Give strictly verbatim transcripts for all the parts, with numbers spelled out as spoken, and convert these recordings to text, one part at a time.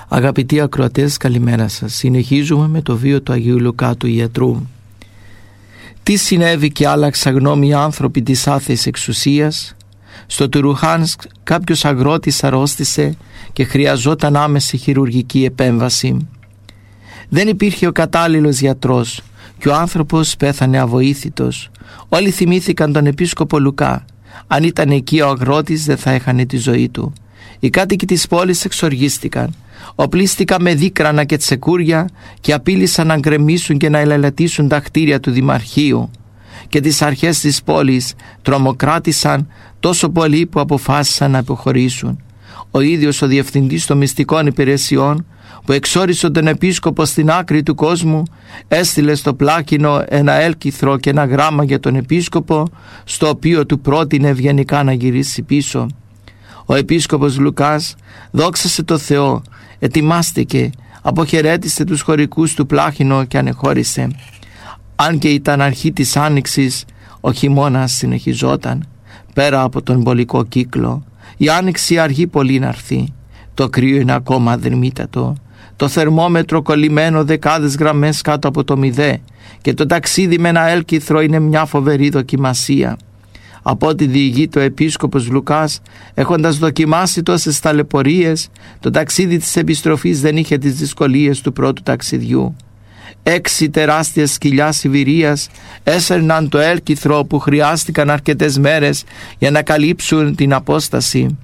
Αγαπητοί ακροατές, καλημέρα σας. Συνεχίζουμε με το βίο του Αγίου Λουκά του ιατρού. Τι συνέβη και άλλαξαν γνώμη οι άνθρωποι της άθεης εξουσίας? Στο Τουρουχάνσκ κάποιος αγρότης αρρώστησε και χρειαζόταν άμεση χειρουργική επέμβαση. Δεν υπήρχε ο κατάλληλος γιατρός και ο άνθρωπος πέθανε αβοήθητος. Όλοι θυμήθηκαν τον επίσκοπο Λουκά. Αν ήταν εκεί ο αγρότης δεν θα έχανε τη ζωή του. Οι κάτοικοι της πόλης εξοργίστηκαν. Οπλίστηκαν με δίκρανα και τσεκούρια και απείλησαν να γκρεμίσουν και να ελελετήσουν τα κτίρια του δημαρχείου. Και τις αρχές της πόλης τρομοκράτησαν τόσο πολύ που αποφάσισαν να αποχωρήσουν. Ο ίδιος ο διευθυντής των μυστικών υπηρεσιών, που εξόρισε τον επίσκοπο στην άκρη του κόσμου, έστειλε στο πλάκινο ένα έλκυθρο και ένα γράμμα για τον επίσκοπο, στο οποίο του πρότεινε ευγενικά να γυρίσει πίσω. Ο επίσκοπος Λουκάς δόξασε το Θεό, ετοιμάστηκε, αποχαιρέτησε τους χωρικούς του πλάχινο και ανεχώρησε. Αν και ήταν αρχή της άνοιξης, ο χειμώνας συνεχιζόταν. Πέρα από τον πολικό κύκλο, η άνοιξη αργεί πολύ να έρθει. Το κρύο είναι ακόμα αδερμήτατο. Το θερμόμετρο κολλημένο δεκάδες γραμμές κάτω από το μηδέ και το ταξίδι με ένα έλκυθρο είναι μια φοβερή δοκιμασία. Από ό,τι διηγείται ο επίσκοπος Λουκάς, έχοντας δοκιμάσει τόσες ταλαιπωρίες, το ταξίδι της επιστροφής δεν είχε τις δυσκολίες του πρώτου ταξιδιού. Έξι τεράστιες σκυλιά Σιβηρίας έσαιρναν το έλκυθρο που χρειάστηκαν αρκετές μέρες για να καλύψουν την απόσταση.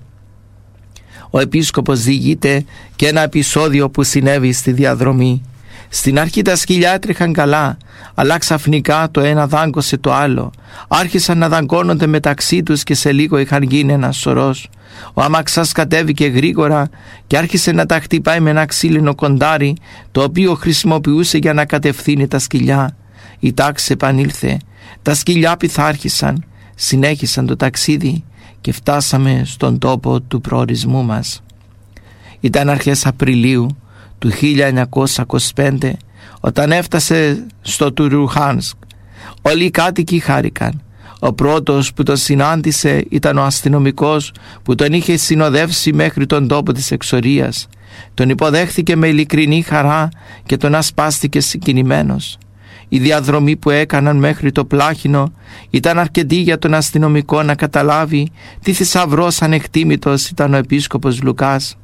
Ο επίσκοπος διηγείται και ένα επεισόδιο που συνέβη στη διαδρομή. Στην αρχή τα σκυλιά έτρεχαν καλά, αλλά ξαφνικά το ένα δάγκωσε το άλλο. Άρχισαν να δαγκώνονται μεταξύ τους και σε λίγο είχαν γίνει ένας σωρός. Ο αμαξάς κατέβηκε γρήγορα και άρχισε να τα χτυπάει με ένα ξύλινο κοντάρι, το οποίο χρησιμοποιούσε για να κατευθύνει τα σκυλιά. Η τάξη επανήλθε. Τα σκυλιά πειθάρχησαν, συνέχισαν το ταξίδι και φτάσαμε στον τόπο του προορισμού μας. Ήταν αρχές Απριλίου του χίλια εννιακόσια είκοσι πέντε, όταν έφτασε στο Τουρουχάνσκ. Όλοι οι κάτοικοι χάρηκαν. Ο πρώτος που τον συνάντησε ήταν ο αστυνομικός που τον είχε συνοδεύσει μέχρι τον τόπο της εξορίας. Τον υποδέχθηκε με ειλικρινή χαρά και τον ασπάστηκε συγκινημένος. Η διαδρομή που έκαναν μέχρι το πλάχινο ήταν αρκετή για τον αστυνομικό να καταλάβει τι θησαυρός ανεκτήμητος ήταν ο επίσκοπος Λουκάς.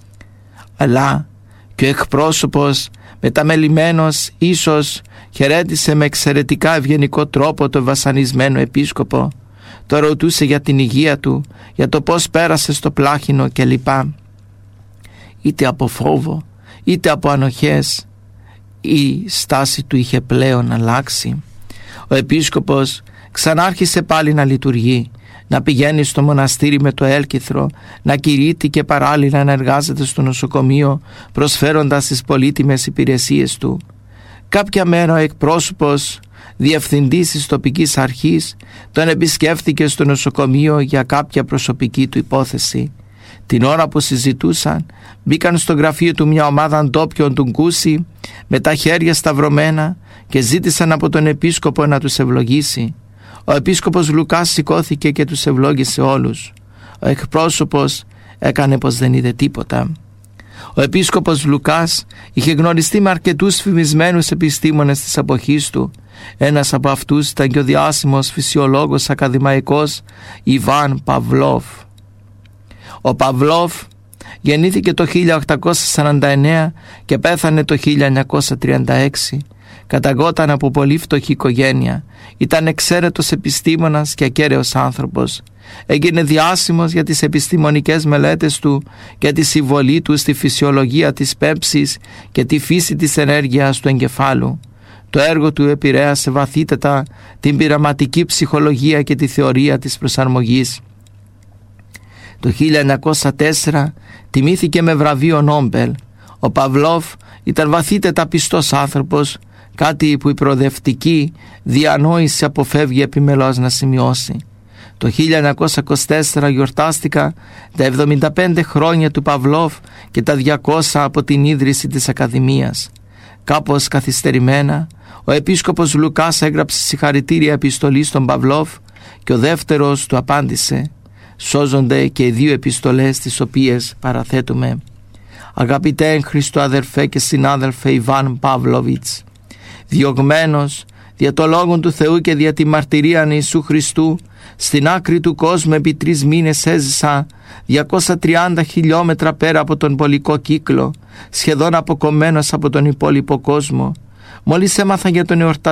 Αλλά και ο εκπρόσωπος, μεταμελημένος ίσως, χαιρέτησε με εξαιρετικά ευγενικό τρόπο το βασανισμένο επίσκοπο. Το ρωτούσε για την υγεία του, για το πώς πέρασε στο πλάχινο κλπ. Είτε από φόβο, είτε από ανοχές, η στάση του είχε πλέον αλλάξει. Ο επίσκοπος ξανάρχισε πάλι να λειτουργεί, να πηγαίνει στο μοναστήρι με το έλκυθρο, να κηρύττει και παράλληλα να εργάζεται στο νοσοκομείο, προσφέροντας τις πολύτιμες υπηρεσίες του. Κάποια μέρα ο εκπρόσωπος διευθυντής της τοπικής αρχής τον επισκέφθηκε στο νοσοκομείο για κάποια προσωπική του υπόθεση. Την ώρα που συζητούσαν, μπήκαν στο γραφείο του μια ομάδα ντόπιων του Γκούση με τα χέρια σταυρωμένα και ζήτησαν από τον επίσκοπο να τους ευλογήσει. Ο επίσκοπος Λουκάς σηκώθηκε και τους ευλόγησε όλους. Ο εκπρόσωπος έκανε πως δεν είδε τίποτα. Ο επίσκοπος Λουκάς είχε γνωριστεί με αρκετούς φημισμένους επιστήμονες της εποχής του. Ένας από αυτούς ήταν και ο διάσημος φυσιολόγος ακαδημαϊκός Ιβάν Παυλόφ. Ο Παυλόφ γεννήθηκε το χίλια οκτακόσια σαράντα εννέα και πέθανε το χίλια εννιακόσια τριάντα έξι. Καταγόταν από πολύ φτωχή οικογένεια. Ήταν εξαίρετος επιστήμονας και ακέραιος άνθρωπος. Έγινε διάσημος για τις επιστημονικές μελέτες του και τη συμβολή του στη φυσιολογία της πέμψης και τη φύση της ενέργειας του εγκεφάλου. Το έργο του επηρέασε βαθύτατα την πειραματική ψυχολογία και τη θεωρία της προσαρμογής. Το χίλια εννιακόσια τέσσερα τιμήθηκε με βραβείο Νόμπελ. Ο Παυλόφ ήταν βαθύτατα πιστός άνθρωπος, κάτι που η προοδευτική διανόηση αποφεύγει επιμελώς να σημειώσει. Το χίλια εννιακόσια είκοσι τέσσερα γιορτάστηκα τα εβδομήντα πέντε χρόνια του Παυλόφ και τα διακόσια από την ίδρυση της Ακαδημίας. Κάπως καθυστερημένα, ο επίσκοπος Λουκάς έγραψε συγχαρητήρια επιστολή στον Παυλόφ και ο δεύτερος του απάντησε. Σώζονται και οι δύο επιστολές τις οποίες παραθέτουμε. Αγαπητέ εν Χριστώ αδερφέ και συνάδελφε Ιβάν Παύλοβιτς, διωγμένος δια το λόγον του Θεού και δια τη μαρτυρίαν Ιησού Χριστού, στην άκρη του κόσμου επί τρεις μήνες έζησα διακόσια τριάντα χιλιόμετρα πέρα από τον πολικό κύκλο, σχεδόν αποκομμένος από τον υπόλοιπο κόσμο. Μόλις έμαθα για τον εορτασμό